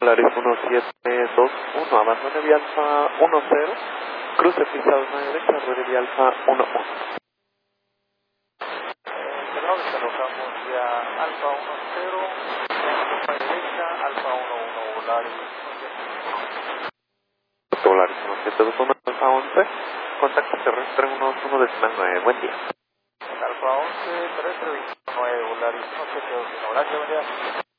Polaris 1721, abandone vía Alfa 10, cruce pista 2 derecha, ruede vía Alfa 11. Perdón, desalojamos vía Alfa 10, ruta derecha, Alfa 11, Polaris 1721. Polaris 1721, Alfa 11, contacto terrestre 11 buen día. Alfa 11, terrestre 29, Polaris 1721, gracias, buen día.